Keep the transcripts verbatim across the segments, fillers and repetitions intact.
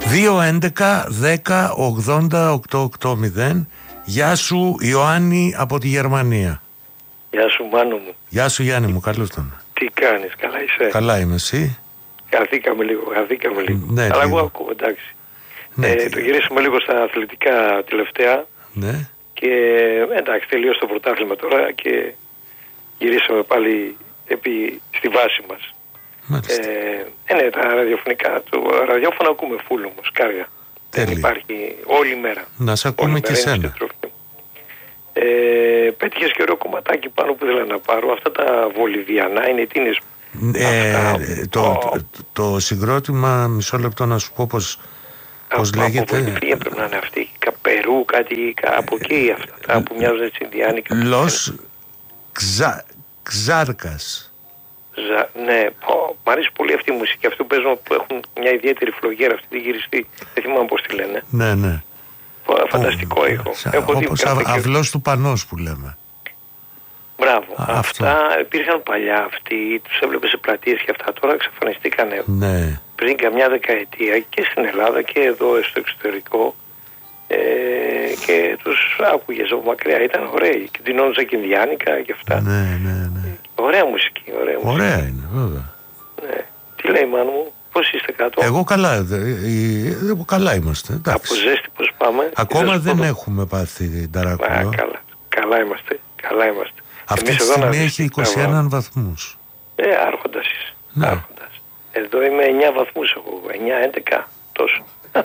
δύο έντεκα δέκα ογδόντα οκτακόσια ογδόντα. Γεια σου Ιωάννη από τη Γερμανία. Γεια σου Μάνο μου. Γεια σου Γιάννη μου, καλώς τον. Τι κάνεις, καλά είσαι? Καλά είμαι, εσύ? Χαθήκαμε λίγο, χαθήκαμε λίγο. Ναι, αλλά λίγο. εγώ ακούω, εντάξει. Ναι, ε, τι... Το γυρίσαμε λίγο στα αθλητικά τελευταία. Ναι. Και εντάξει, τελείωσε το πρωτάθλημα τώρα και γυρίσαμε πάλι επί, στη βάση μας. Μάλιστα. Ε, ε, ναι, τα ραδιοφωνικά, το ραδιόφωνο ακούμε φουλ όμως, κάργα. Τέλεια. Δεν υπάρχει όλη μέρα. Να σε ακούμε όλη και μέρα σένα. Ε, πέτυχες και ωραίο κομματάκι πάνω που ήθελα να πάρω. Αυτά τα βολιβιανά είναι τι είναι? Ε, αυτά, το, oh. το, το συγκρότημα, μισό λεπτό να σου πω πως, πως από, λέγεται. Από Βολιβία πρέπει να είναι αυτή. Καπερού, κάτι από εκεί αυτά τα που μοιάζουν έτσι Ινδιάνικα. Λος ξα, Ξάρκας. Ζα, ναι, πω, μ' αρέσει πολύ αυτή η μουσική. Αυτοί που παίζουν που έχουν μια ιδιαίτερη φλογέρα, αυτή τη γυριστή. Δεν θυμάμαι πώς τη λένε. Ναι, ναι. Φανταστικό ήχο. Όπως αυλός του Πανός που λέμε. Μπράβο. Α, αυτά αυτό. υπήρχαν παλιά αυτοί, τους έβλεπε σε πλατείες και αυτά. Τώρα εξαφανιστήκανε. Ναι. Πριν καμιά δεκαετία και στην Ελλάδα και εδώ στο εξωτερικό. Ε, και τους άκουγες από μακριά. Ήταν ωραίοι. Και τεινόντουσαν και Ινδιάνικα και αυτά. Ναι, ναι, ναι. Ωραία μουσική. Ωραία, μουσική. Ωραία είναι, βέβαια. Ναι. Τι λέει Μάνου μου, πώς είστε κάτω? Εγώ καλά, εγώ καλά είμαστε. Εντάξει. Από ζέστη πώς πάμε? Ακόμα δεν έχουμε πάθει ταράκουλο. Α, καλά. Καλά είμαστε. Καλά είμαστε. Αυτή τη στιγμή έχει είκοσι ένα βαθμούς. Ε, άρχοντας είσαι. Ναι. Άρχοντας. Εδώ είμαι εννιά βαθμούς εγώ. εννιά έντεκα τόσο.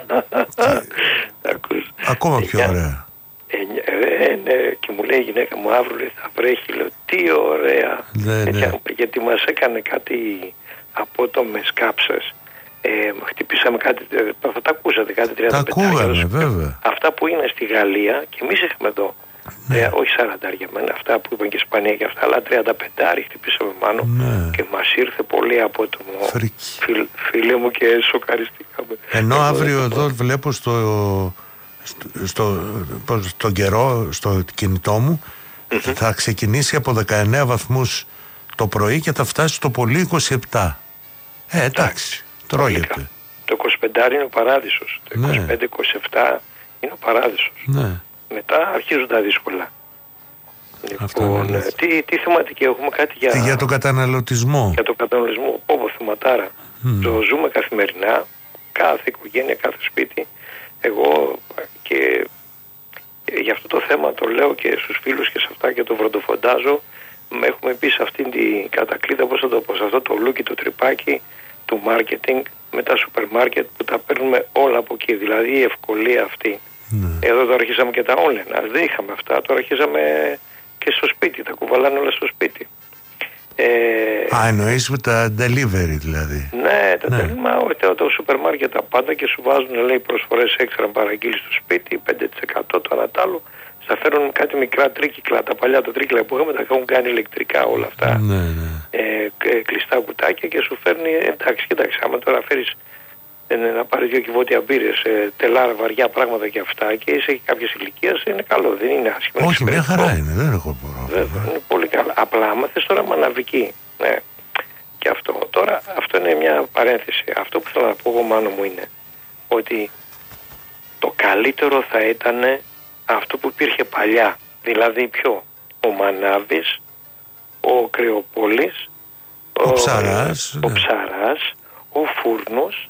Ακόμα πιο ωραία. Ε, ναι, και μου λέει η γυναίκα μου αύριο λέει, θα βρέχει. Λέω τι ωραία. Ναι, ναι. Γιατί μας έκανε κάτι απότομες κάψες. Ε, χτυπήσαμε κάτι, θα τα ακούσατε, κάτι τριάντα πέντε. Τα ακούγαμε βέβαια. Αυτά που είναι στη Γαλλία και εμείς είχαμε εδώ. Ναι. Ε, όχι σαράντα για μένα, αυτά που είπαν και Ισπανία και αυτά, αλλά τριάντα πέντε χτυπήσαμε μάνο. Ναι. Και μας ήρθε πολύ απότομο. Φίλ, φίλε μου και σοκαριστήκαμε. Ενώ εγώ αύριο εδώ, εδώ βλέπω στο, στο, στο, στο καιρό, στο κινητό μου, mm-hmm. θα ξεκινήσει από δεκαεννέα βαθμούς το πρωί και θα φτάσει στο πολύ είκοσι επτά. Ε, εντάξει, τρώγεται. Το είκοσι πέντε είναι ο παράδεισος. Το είκοσι πέντε είκοσι επτά είναι ο παράδεισος. Ναι. Μετά αρχίζουν τα δύσκολα. Λοιπόν, τι, τι θεματική έχουμε, κάτι για... Για τον καταναλωτισμό. Για τον καταναλωτισμό, όπως θεματάρα. Mm. Το ζούμε καθημερινά, κάθε οικογένεια, κάθε σπίτι. Εγώ και για αυτό το θέμα το λέω και στους φίλους και σε αυτά και το βροντοφοντάζω. Έχουμε πει σε αυτήν την κατακλείδα, πώς θα το πω, σε αυτό το λούκι, το τρυπάκι του marketing με τα σούπερ μάρκετ που τα παίρνουμε όλα από εκεί. Δηλαδή η ευκολία αυτή. Ναι. Εδώ τώρα αρχίσαμε και τα online. Αλλά δεν είχαμε αυτά. Τώρα αρχίσαμε και στο σπίτι. Τα κουβαλάνε όλα στο σπίτι. Ε, Α, εννοείς με τα delivery δηλαδή. Ναι, τα ναι. delivery. Το, το σούπερ μάρκετ τα πάντα και σου βάζουν λέει προσφορές έξτρα παραγγείλεις στο σπίτι, πέντε τοις εκατό το ένα τ' άλλο. Στα φέρουν κάτι μικρά τρίκυκλα. Τα παλιά τα τρίκυκλα που είχαμε τα έχουν κάνει ηλεκτρικά όλα αυτά. Ναι, ναι. Ε, κλειστά κουτάκια και σου φέρνει. Εντάξει, κοιτάξτε, άμα τώρα φέρεις να πάρει δύο κυβότια μπύρες, τελάρα βαριά πράγματα και αυτά και είσαι κάποιες ηλικίες, είναι καλό, δεν είναι άσχημο. Όχι, μια χαρά είναι, δεν έχω πρόβλημα. Είναι πολύ καλά. Απλά άμα θες τώρα μαναβική. Ναι. Και αυτό. Τώρα αυτό είναι μια παρένθεση. Αυτό που θέλω να πω εγώ Μάνο μου είναι ότι το καλύτερο θα ήταν αυτό που υπήρχε παλιά. Δηλαδή ποιο? Ο Μανάβης, ο Κρεοπόλης, ο, ο Ψαράς, ο, ναι. ο Ψαράς, ο Φούρνος,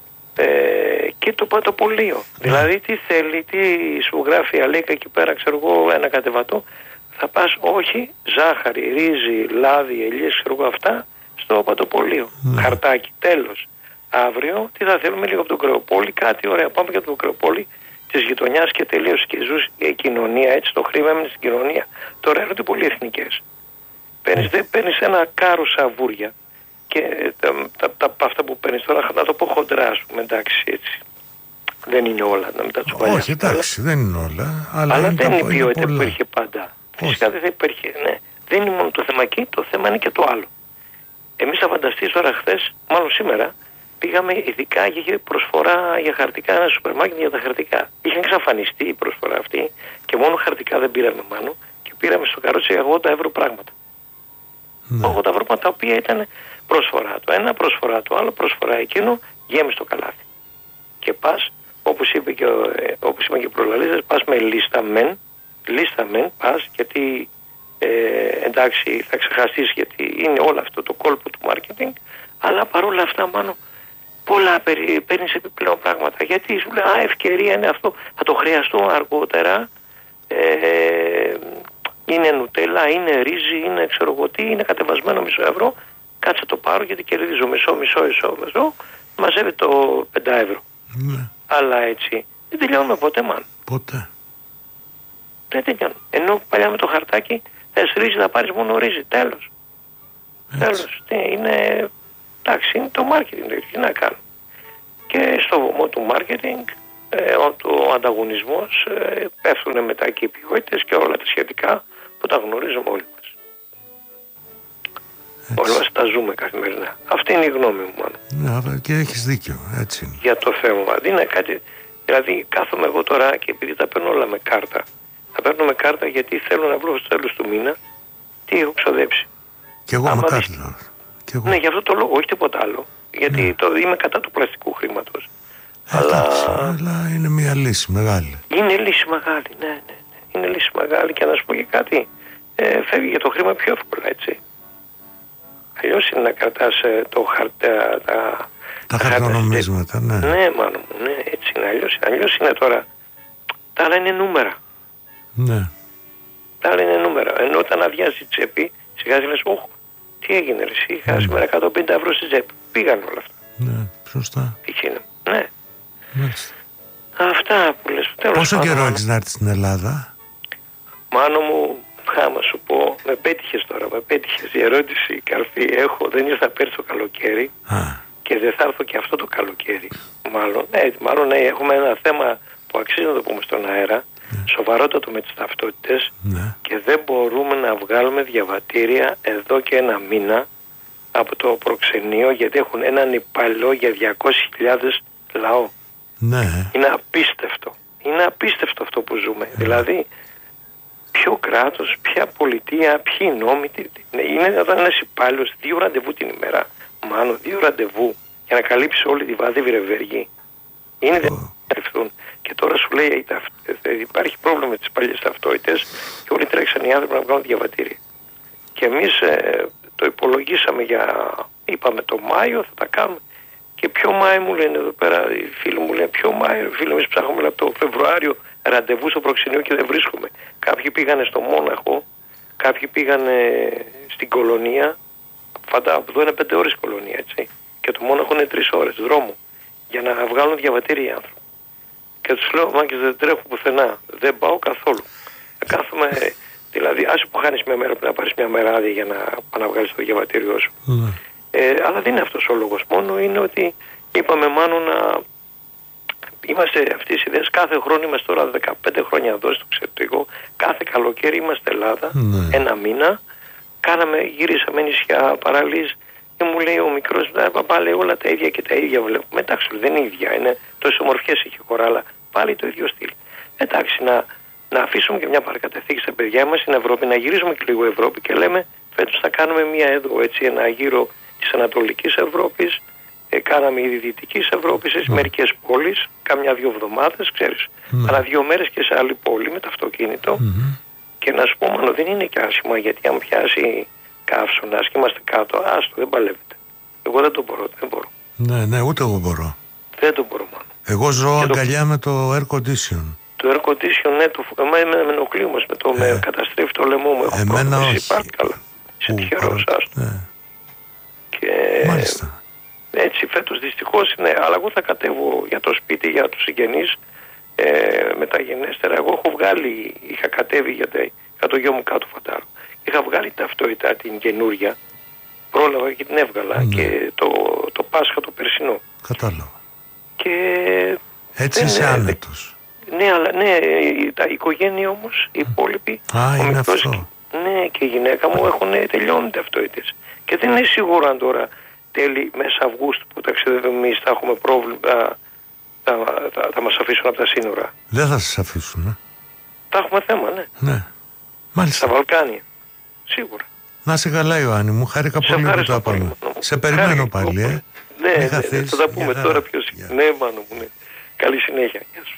Ε, και το πατοπολείο. Mm. Δηλαδή τι θέλει, τι σου γράφει η Αλίκα εκεί πέρα, ξέρω εγώ, ένα κατεβατό. Θα πας, όχι, ζάχαρη, ρύζι, λάδι, ελιές, ξέρω εγώ αυτά, στο πατοπολείο. Mm. Χαρτάκι, τέλος. Αύριο τι θα θέλουμε λίγο από τον Κρεοπόλη, κάτι ωραία. Πάμε για τον Κρεοπόλη της γειτονιάς και τελείωσε και ζούσε η κοινωνία, έτσι το χρήμα έμεινε στην κοινωνία. Τώρα έρχονται πολυεθνικές. Παίρνεις, mm. παίρνεις ένα κάρο σαβούρια. Και τα, τα, τα, αυτά που παίρνεις τώρα, να το πω χοντρά, ας πούμε, εντάξει, έτσι. Δεν είναι όλα, να μην τα τσουβαλιάσουμε. Όχι, εντάξει, δεν είναι όλα. Αλλά, αλλά είναι δεν είναι η είναι ποιότητα που υπήρχε πάντα. Φυσικά δεν θα υπήρχε, ναι. Δεν είναι μόνο το θέμα εκεί, το θέμα είναι και το άλλο. Εμείς θα φανταστείς τώρα χθες, μάλλον σήμερα, πήγαμε ειδικά και είχε προσφορά για χαρτικά, ένα σούπερ μάρκετ για τα χαρτικά. Είχε εξαφανιστεί η προσφορά αυτή και μόνο χαρτικά δεν πήραμε μάνο και πήραμε στο καρότσι ογδόντα ευρώ πράγματα. Ναι. ογδόντα ευρώ τα οποία ήταν προσφορά το ένα, προσφορά το άλλο, προσφορά εκείνο, γέμισε το καλάθι. και πας, όπως είπε και, ε, όπως είπαν και οι προλαλήσεις, πας με λίστα μεν, λίστα μεν πας, γιατί ε, εντάξει θα ξεχαστείς, γιατί είναι όλο αυτό το κόλπο του marketing, αλλά παρόλα αυτά μάλλον πολλά παίρνεις επιπλέον πράγματα, γιατί σου λέει α, ευκαιρία είναι αυτό, θα το χρειαστώ αργότερα, ε, είναι νουτέλα, είναι ρύζι, είναι ξέρω εγώ τι, είναι κατεβασμένο μισό ευρώ, κάτσε το πάρω γιατί κερδίζω μισό, μισό, μισό, μισό, μαζεύει το πέντε ευρώ. Ναι. Αλλά έτσι δεν τελειώνουμε ποτέ, μάλλον. Ποτέ. Δεν τελειώνουμε. Ενώ παλιά με το χαρτάκι θες ρύζι, θα πάρεις μόνο ρύζι. Τέλος. Τέλος. Τι, είναι, εντάξει, είναι το marketing. Τι να κάνω. Και στο βωμό του marketing, ε, ο, ο ανταγωνισμός, ε, πέφτουν μετά και οι ποιότητες και όλα τα σχετικά που τα γνωρίζουμε όλοι μας. Όλοι μας τα ζούμε καθημερινά. Αυτή είναι η γνώμη μου μόνο. Ναι, και έχεις δίκιο, έτσι είναι. Για το θέμα. Δεν είναι κάτι. Δηλαδή, κάθομαι εγώ τώρα και επειδή τα παίρνω όλα με κάρτα. Τα παίρνω με κάρτα γιατί θέλω να βρω στο τέλος του μήνα τι έχω ξοδέψει. Και εγώ άμα με δεις... κάρτα. Και εγώ. Ναι, για αυτό το λόγο, όχι τίποτα άλλο. Γιατί ναι. το, είμαι κατά του πλαστικού χρήματος. Αλλά... αλλά είναι μια λύση μεγάλη. Είναι λύση μεγάλη, ναι, ναι, ναι. Είναι λύση μεγάλη και να σου πω και κάτι. Ε, φεύγει για το χρήμα πιο εύκολα, έτσι. Αλλιώς είναι να κρατάς ε, το χαρτιά, τα... Τα χαρτονομίσματα, ναι. Ναι, μάνα μου, ναι, έτσι είναι. Αλλιώς, αλλιώς είναι τώρα. Τα άλλα είναι νούμερα. Ναι. Τα άλλα είναι νούμερα. Ενώ όταν αδειάζει η τσέπη, σιγά σιγά λες, όχ, τι έγινε, ρε, εσύ, είχα σήμερα εκατόν πενήντα ευρώ στη τσέπη. Πήγαν όλα αυτά. Ναι, σωστά. Τι γίνεται, ναι. Μάλιστα. Αυτά που λες. Πόσο καιρό έχεις να έρθεις στην Ελλάδα? Μάνο μου, άμα σου πω, με πέτυχες τώρα, με πέτυχες. Η ερώτηση καρφή έχω, δεν ήρθα πέρσι το καλοκαίρι. Α. Και δεν θα έρθω και αυτό το καλοκαίρι. Μάλλον, ναι, μάλλον ναι, έχουμε ένα θέμα που αξίζει να το πούμε στον αέρα. Ναι. Σοβαρότατο με τις ταυτότητες. Ναι. Και δεν μπορούμε να βγάλουμε διαβατήρια εδώ και ένα μήνα από το προξενείο, γιατί έχουν έναν υπαλληλό για διακόσιες χιλιάδες λαό. Ναι. Είναι απίστευτο. Είναι απίστευτο αυτό που ζούμε. Ναι. Δηλαδή, ποιο κράτος, ποια πολιτεία, ποιοι νόμοι. Είναι όταν ένας υπάλληλος δύο ραντεβού την ημέρα. Μάλλον δύο ραντεβού για να καλύψει όλη τη βάδη Βιρεβέργη. Είναι oh. δεν και τώρα σου λέει υπάρχει πρόβλημα με τις παλιές ταυτότητες και όλοι τρέξαν οι άνθρωποι να βγάλουν διαβατήρια. Και εμείς ε, το υπολογίσαμε για, είπαμε το Μάιο θα τα κάνουμε. Και ποιο Μάιο μου λένε εδώ πέρα, οι φίλοι μου λένε ποιο Μάιο, φίλοι εμείς ψάχνουμε από το Φεβρουάριο ραντεβού στο προξενείο και δεν βρίσκουμε. Κάποιοι πήγανε στο Μόναχο, κάποιοι πήγανε στην Κολονία. Φαντά, εδώ είναι πέντε ώρες κολονία, έτσι. Και το Μόναχο είναι τρεις ώρες δρόμου. Για να βγάλουν διαβατήρια οι άνθρωποι. Και τους λέω, μάγκες δεν τρέχω πουθενά. Δεν πάω καθόλου. Κάθομαι, δηλαδή, άσε που χάνεις μια μέρα, πρέπει να πάρεις μια μέρα άδεια για να, να βγάλεις το διαβατήριό σου. Mm. Ε, αλλά δεν είναι αυτός ο λόγος. Μόνο είναι ότι είπαμε μάλλον να. Είμαστε αυτές οι ιδέες. Κάθε χρόνο είμαστε τώρα δεκαπέντε χρόνια εδώ στο εξωτερικό. Κάθε καλοκαίρι είμαστε Ελλάδα. Mm. Ένα μήνα. Κάναμε, γυρίσαμε νησιά, παραλίες και μου λέει ο μικρός, παπά λέει όλα τα ίδια και τα ίδια βλέπουμε. Εντάξει, δεν είναι ίδια, είναι τόσες ομορφιές έχει η χώρα, αλλά πάλι το ίδιο στυλ. Εντάξει, να, να αφήσουμε και μια παρακαταθήκη στα παιδιά μας στην Ευρώπη, να γυρίσουμε και λίγο Ευρώπη και λέμε φέτος θα κάνουμε μια εδώ, έτσι, ένα γύρο της Ανατολικής Ευρώπης, ε, κάναμε ήδη Δυτικής Ευρώπης, σε mm. μερικές πόλεις, κάμια δύο εβδομάδες, ξέρεις, mm. αλλά δύο μέρες και σε άλλη πόλη με το αυτοκίνητο. Mm-hmm. Και να σου πω μόνο δεν είναι και άσχημα, γιατί αν πιάσει καύσωνας και είμαστε κάτω, άστο, δεν παλεύετε. Εγώ δεν το μπορώ, δεν μπορώ. Ναι, ναι, ούτε εγώ μπορώ. Δεν το μπορώ μόνο. Εγώ ζω και αγκαλιά το... με το air condition. Το air condition, ναι, το... εμένα με ενοχλεί όμως, με το ε, με καταστρέφει το λαιμό μου. Έχω εμένα πρόβλημα, όχι. Πάρει καλά. Είσαι τυχερός, άστο. Ναι. Και... Μάλιστα. Έτσι, φέτος δυστυχώς, ναι, αλλά εγώ θα κατέβω για το σπίτι, για τους συγγενείς. Ε, μεταγενέστερα εγώ έχω βγάλει, είχα κατέβει για, τε, για το γιο μου κάτω φαντάρο, είχα βγάλει ταυτότητα την καινούρια, πρόλαβα και την έβγαλα ναι. και το, το Πάσχα το περσινό. Κατάλαβα. Και έτσι είσαι άνετος. Ναι, αλλά ναι, τα οικογένεια όμως, οι υπόλοιποι, Α, είναι μικρός, αυτό. Ναι, και η γυναίκα μου έχουν τελειώνει ταυτότητες. Και δεν είναι σίγουρο αν τώρα τέλη μέσα Αυγούστου που ταξιδεύουμε εμείς θα έχουμε πρόβλημα. Θα, θα, θα μας αφήσουν από τα σύνορα. Δεν θα σας αφήσουν, ε. Θα έχουμε θέμα, ναι. Ναι. Μάλιστα. Στα Βαλκάνια. Σίγουρα. Να σε καλά, Ιωάννη μου. Χάρηκα πολύ που το είπαμε. Σε περιμένω πάλι, ε. Ναι, ναι, ναι, θα τα πούμε τώρα ποιος. Ναι, μάνο μου, ναι. Καλή συνέχεια. Γεια σου.